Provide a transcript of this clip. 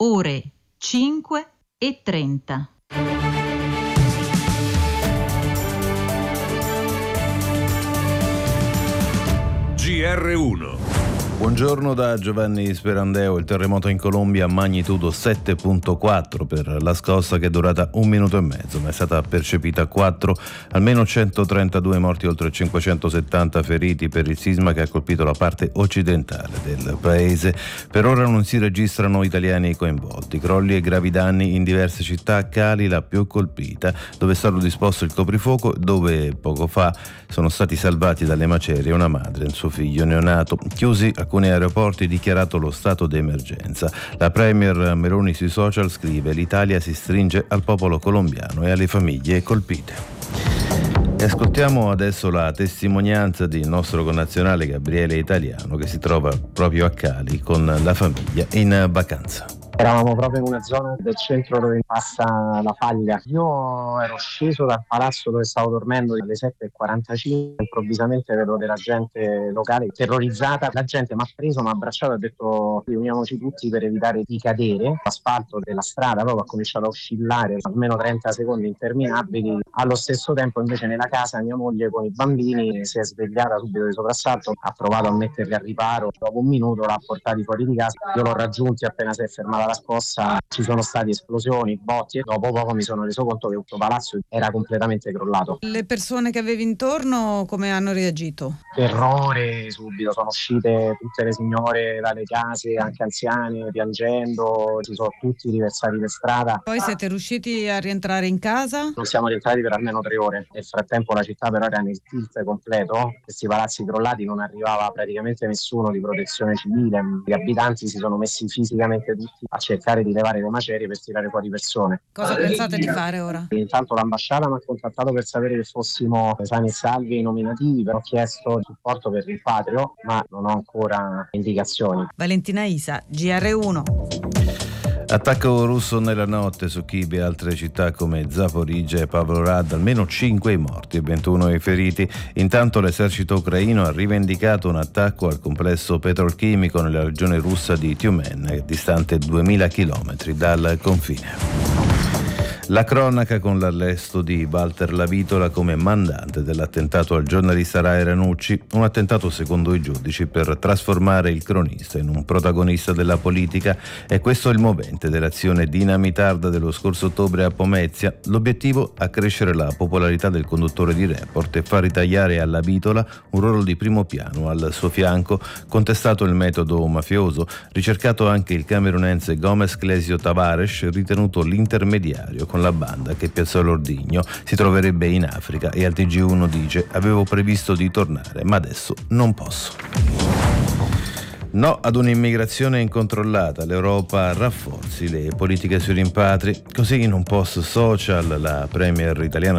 ore 5:30. GR1. Buongiorno da Giovanni Sperandeo. Il terremoto in Colombia, magnitudo 7.4 per la scossa, che è durata 1 minuto e mezzo, ma è stata percepita 4. Almeno 132 morti, oltre 570 feriti per il sisma che ha colpito la parte occidentale del paese. Per ora non si registrano italiani coinvolti. Crolli e gravi danni in diverse città, Cali la più colpita, dove è stato disposto il coprifuoco, dove poco fa sono stati salvati dalle macerie una madre e il suo figlio neonato. Chiusi alcuni aeroporti, dichiarato lo stato d'emergenza. La premier Meloni sui social scrive: l'Italia si stringe al popolo colombiano e alle famiglie colpite. E ascoltiamo adesso la testimonianza del nostro connazionale Gabriele Italiano, che si trova proprio a Cali con la famiglia in vacanza. Eravamo proprio in una zona del centro dove passa la faglia. Io ero sceso dal palazzo dove stavo dormendo alle 7:45, improvvisamente vedo della gente locale terrorizzata. La gente mi ha preso, mi ha abbracciato e ha detto: riuniamoci tutti per evitare di cadere. L'asfalto della strada proprio ha cominciato a oscillare almeno 30 secondi interminabili. Allo stesso tempo invece nella casa mia moglie con i bambini si è svegliata subito di soprassalto, ha provato a metterli a riparo. Dopo un minuto l'ha portati fuori di casa, io l'ho raggiunti appena si è fermata la scossa. Ci sono stati esplosioni, botti, e dopo poco mi sono reso conto che tutto palazzo era completamente crollato. Le persone che avevi intorno come hanno reagito? Terrore subito, sono uscite tutte le signore dalle case, anche anziane, piangendo, si sono tutti riversati per strada. Poi siete riusciti a rientrare in casa? Non siamo rientrati per almeno 3 ore. Nel frattempo la città però era nel tilt completo, questi palazzi crollati, non arrivava praticamente nessuno di protezione civile. Gli abitanti si sono messi fisicamente tutti a cercare di levare le macerie per tirare fuori persone. Cosa pensate di fare ora? Intanto l'ambasciata mi ha contattato per sapere che fossimo sani e salvi e nominativi. Ho chiesto supporto per il rimpatrio, ma non ho ancora indicazioni. Valentina Isa, GR1. Attacco russo nella notte su Kiev e altre città come Zaporizhzhia e Pavlograd, almeno 5 i morti e 21 i feriti. Intanto l'esercito ucraino ha rivendicato un attacco al complesso petrolchimico nella regione russa di Tyumen, distante 2000 km dal confine. La cronaca con l'arresto di Walter Lavitola come mandante dell'attentato al giornalista Rai Ranucci, un attentato secondo i giudici per trasformare il cronista in un protagonista della politica. E questo è il movente dell'azione dinamitarda dello scorso ottobre a Pomezia. L'obiettivo: accrescere la popolarità del conduttore di Report e far ritagliare a Lavitola un ruolo di primo piano al suo fianco. Contestato il metodo mafioso, ricercato anche il camerunense Gomes Clesio Tavares, ritenuto l'intermediario con la banda che piazzò l'ordigno. Si troverebbe in Africa e al TG1 dice: avevo previsto di tornare, ma adesso non posso. No ad un'immigrazione incontrollata, l'Europa rafforzi le politiche sui rimpatri. Così in un post social la premier italiana